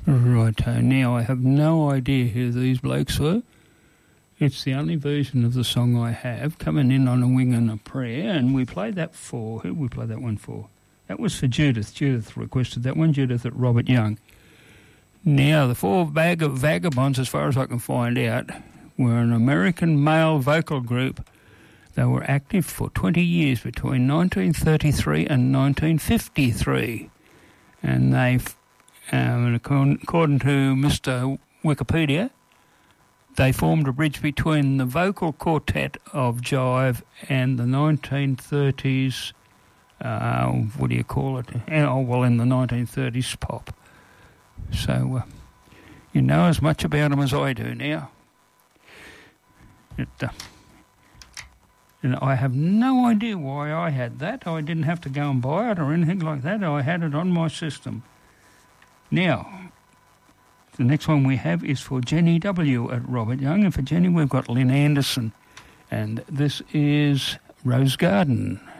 Righto. Now, I have no idea who these blokes were. It's the only version of the song I have, Coming In on a Wing and a Prayer, and we played that for... Who did we play that one for? That was for Judith. Judith requested that one, Judith at Robert Young. Now, the four vagabonds, as far as I can find out, were an American male vocal group. They were active for 20 years between 1933 and 1953. And they, according to Mr. Wikipedia, they formed a bridge between the vocal quartet of Jive and the 1930s, what do you call it? Oh, well, in the 1930s pop. So, you know as much about them as I do now. And I have no idea why I had that. I didn't have to go and buy it or anything like that. I had it on my system. Now, the next one we have is for Jenny W. at Robert Young. And for Jenny, we've got Lynn Anderson. And this is Rose Garden.